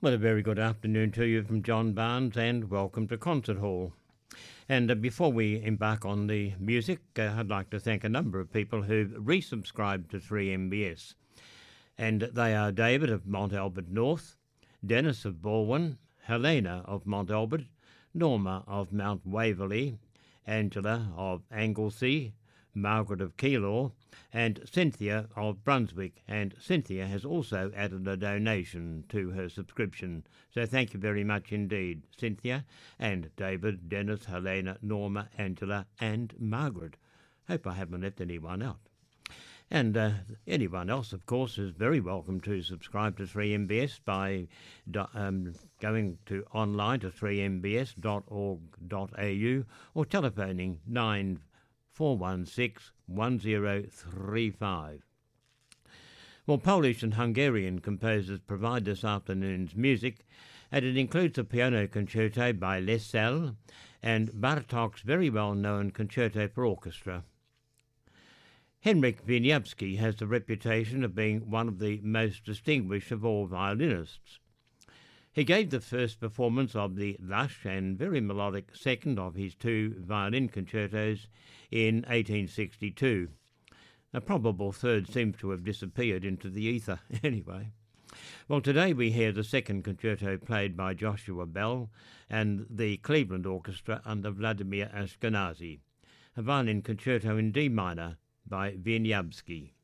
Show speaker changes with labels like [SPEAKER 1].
[SPEAKER 1] Well, a very good afternoon to you from John Barnes and welcome to Concert Hall. And before we embark on the music, I'd like to thank a number of people who've resubscribed to 3MBS. And they are David of Mont Albert North, Dennis of Balwyn, Helena of Mont Albert, Norma of Mount Waverley, Angela of Anglesey, Margaret of Keilor, and Cynthia of Brunswick. And Cynthia has also added a donation to her subscription. So thank you very much indeed, Cynthia, and David, Dennis, Helena, Norma, Angela, and Margaret. Hope I haven't left anyone out. And anyone else, of course, is very welcome to subscribe to 3MBS by going to online to 3mbs.org.au or telephoning 9416 1035. Well, Polish and Hungarian composers provide this afternoon's music, and it includes a piano concerto by Lessel and Bartók's very well-known concerto for orchestra. Henryk Wieniawski has the reputation of being one of the most distinguished of all violinists. He gave the first performance of the lush and very melodic second of his two violin concertos in 1862. A probable third seems to have disappeared into the ether anyway. Well, today we hear the second concerto played by Joshua Bell and the Cleveland Orchestra under Vladimir Ashkenazy, a violin concerto in D minor by Wieniawski.